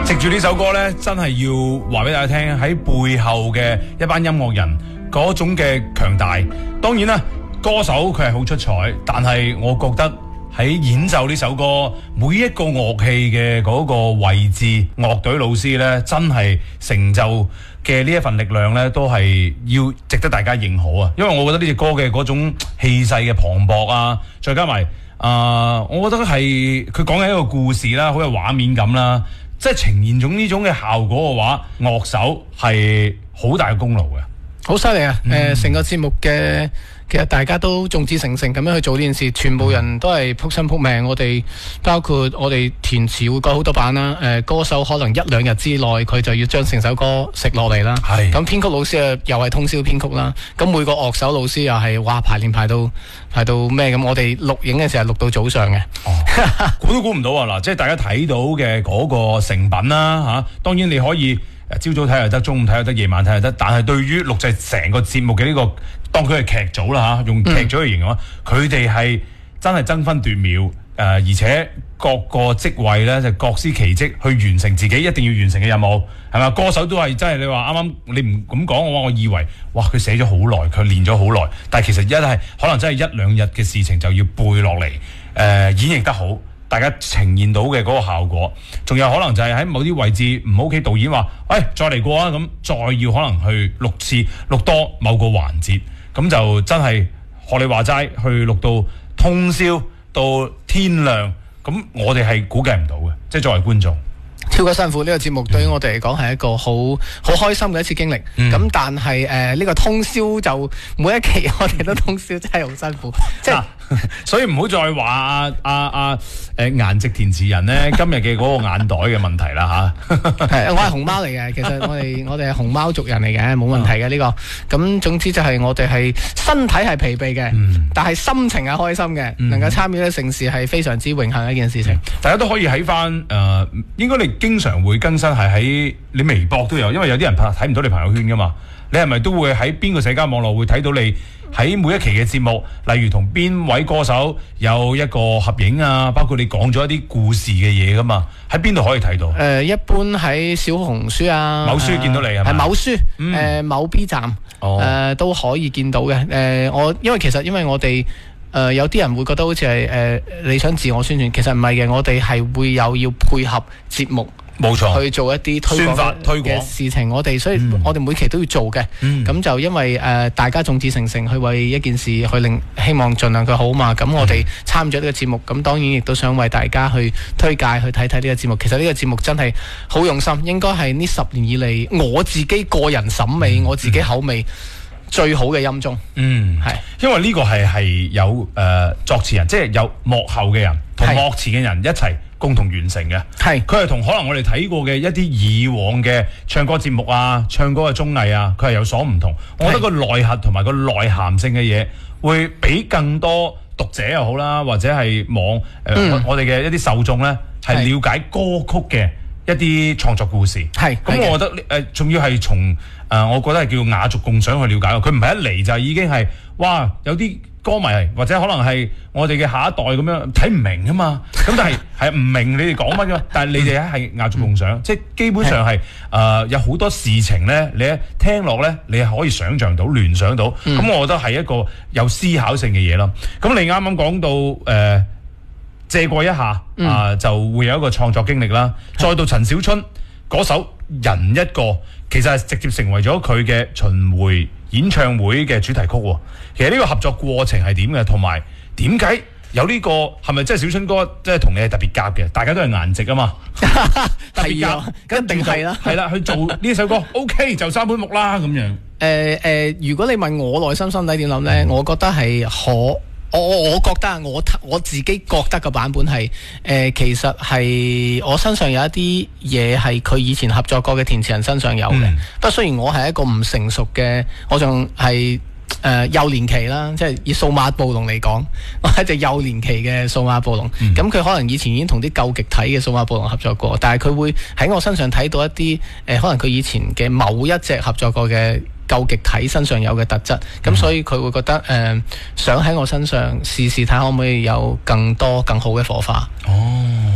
藉住呢首歌呢，真係要話俾大家聽，喺背後嘅一班音樂人嗰種嘅強大。當然啦，歌手佢係好出彩，但係我覺得喺演奏呢首歌，每一個樂器嘅嗰個位置，樂隊老師呢，真係成就嘅呢一份力量呢，都係要值得大家認可啊！因為我覺得呢隻歌嘅嗰種氣勢嘅磅礴啊，再加埋我覺得係佢講緊一個故事啦，好有畫面感啦。即係呈現種呢種嘅效果嘅話，樂手係好大嘅功勞嘅， 好犀利啊！成個節目嘅其實大家都眾志成城咁樣去做呢件事，全部人都係撲身撲命。我哋包括我哋填詞會改好多版啦，歌手可能1-2日之內佢就要將成首歌食落嚟啦。咁編曲老師又係通宵編曲啦。咁每個樂手老師又係排練排到咩咁？我哋錄影嘅時候錄到早上嘅。 估都估唔到啊！嗱，即係大家睇到嘅嗰個成品啦嚇，當然你可以朝早睇又得，中午睇又得，夜晚睇又得。但係對於錄製成個節目嘅呢個，當佢係劇組啦嚇，用劇組嚟形容，佢哋係真係爭分奪秒，而且各個職位咧就各司其職去完成自己一定要完成嘅任務，係咪？歌手都係真係你話啱啱你唔咁講嘅話，我以為哇佢寫咗好耐，佢練咗好耐，但係其實可能真係1-2日嘅事情就要背落嚟，演繹得好。大家呈現到嘅嗰個效果，仲有可能就係喺某啲位置唔 OK，導演話，再嚟過啊，咁再要可能去錄次錄多某個環節，咁就真係學你話齋去錄到通宵到天亮，咁我哋係估計唔到嘅，即係作為觀眾。 超級辛苦，呢個節目對於我哋嚟講係一個好開心嘅一次經歷。咁但係呢個通宵就每一期我哋都通宵，真係好辛苦。即係所以唔好再話顏值填詞人咧今日嘅嗰個眼袋嘅問題啦嚇。 係我係熊貓嚟嘅，其實我哋係熊貓族人嚟嘅，冇問題嘅呢個。咁總之就係我哋係身體係疲憊嘅，但係心情係開心嘅，能夠參與呢盛事係非常之榮幸嘅一件事情。 大家都可以喺翻應該你經常會更新係喺你微博都有，因為有啲人睇唔到你朋友圈噶嘛。你係咪都會喺邊個社交網絡會睇到你喺每一期嘅節目，例如同邊位歌手有一個合影啊，包括你講咗一啲故事嘅嘢噶嘛？喺邊度可以睇到？ 一般喺小紅書啊， 某書見到你係咪？ 係某書，某 B 站，都可以見到嘅。因為我哋有啲人會覺得好似係你想自我宣傳，其實唔係嘅，我哋係會要配合節目。 冇錯， 去做一啲推廣嘅事情，所以我哋每期都要做嘅。咁就因為大家眾志成城去為一件事去希望盡量佢好嘛。咁我哋參與咗呢個節目，咁當然亦都想為大家去推介去睇呢個節目。其實呢個節目真係好用心，應該係呢10年以嚟我自己個人審美、我自己口味最好嘅音中。係因為呢個係有作詞人，即係有幕後嘅人同幕前嘅人一齊共同完成嘅。佢係同可能我哋睇過嘅一啲以往嘅唱歌節目啊、唱歌嘅綜藝啊，佢係有所唔同。我覺得個內核同埋個內涵性嘅嘢，會俾更多讀者又好啦，或者係我哋嘅一啲受眾咧，係了解歌曲嘅一啲創作故事。咁我覺得仲要係從我覺得係叫雅俗共賞去了解。佢唔係一嚟就已經係哇有啲歌迷或者可能係我哋嘅下一代咁樣睇唔明啊嘛，咁但係唔明你哋講乜嘅，但係你哋係雅俗共賞，即係基本上係有好多事情咧，你一聽落咧，你係可以想像到、聯想到，咁我覺得係一個有思考性嘅嘢咯。咁你啱啱講到借過一下就會有一個創作經歷啦，再到陳小春嗰首人一個，其實係直接成為咗佢嘅巡迴演唱會嘅主題曲。其實呢個合作過程係點嘅，同埋點解有呢個係咪真係小春哥即係同你係特別夾嘅？大家都係顏值啊嘛，特別夾， 一定係啦。 係啦，去做呢首歌 OK 就三本木啦咁樣。 如果你問我內心心底點諗呢，我覺得係我覺得我自己覺得個版本係其實係我身上有一啲嘢係佢以前合作過嘅填詞人身上有嘅。不過雖然我係一個唔成熟嘅，我仲係幼年期啦，即係以數碼暴龍嚟講，我係隻幼年期嘅數碼暴龍。咁佢可能以前已經同啲舊極體嘅數碼暴龍合作過，但係佢會喺我身上睇到一啲可能佢以前嘅某一隻合作過嘅舊極體身上有嘅特質，咁所以佢會覺得想喺我身上試試睇可唔可以有更多更好嘅火花。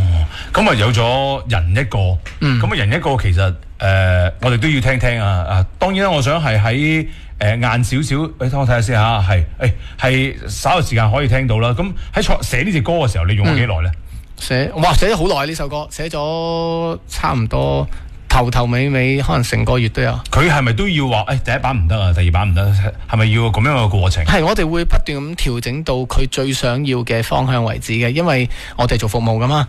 咁啊有咗人一個，咁啊人一個其實我哋都要聽聽啊！當然啦，我想係喺晏少少，等我睇下先嚇，係稍後時間可以聽到啦。咁喺寫呢隻歌嘅時候，你用咗幾耐咧？ 寫咗好耐呢首歌，寫咗差唔多頭尾可能成個月都有。 佢係咪都要話第一版唔得啊，第二版唔得？係咪要咁樣嘅過程？ 係，我哋會不斷咁調整到佢最想要嘅方向為止嘅，因為我哋做服務噶嘛。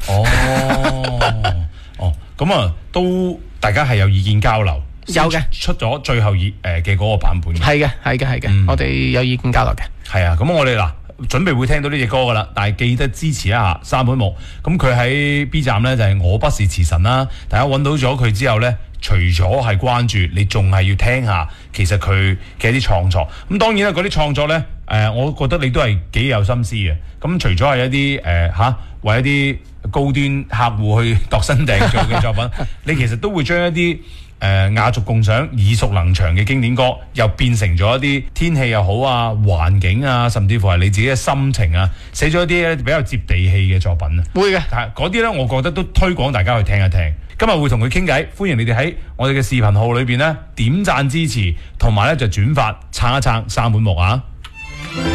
咁啊，都大家係有意見交流， 有嘅出咗最後嘅嗰個版本。 係嘅，我哋有意見交流嘅。 係啊，咁我哋嗱準備會聽到呢隻歌噶啦，但係記得支持一下三本木。咁佢喺 B 站呢，就係我不是詞神啦。大家揾到咗佢之後呢，除咗係關注，你仲係要聽下其實佢嘅一啲創作。咁當然啦，嗰啲創作呢，我覺得你都係幾有心思嘅。咁除咗係一啲為一啲高端客戶去度身訂做嘅作品，你其實都會將一啲雅俗共賞、耳熟能詳嘅經典歌，又變成咗一啲天氣又好啊、環境啊，甚至乎係你自己嘅心情啊，寫咗一啲比較接地氣嘅作品啊。 會嘅， 但係嗰啲呢，我覺得都推廣大家去聽一聽。今日會同佢傾偈，歡迎你哋喺我哋嘅視頻號裏邊呢點讚支持，同埋呢就轉發撐一撐三本木啊！